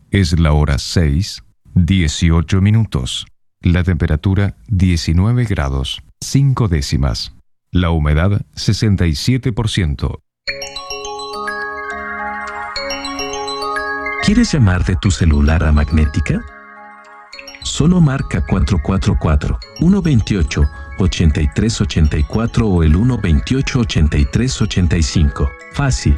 Es la hora 6:18. La temperatura 19 grados, 5 décimas. La humedad 67%. ¿Quieres llamar de tu celular a Magnética? Solo marca 444-128-8384 o el 128-8385. Fácil.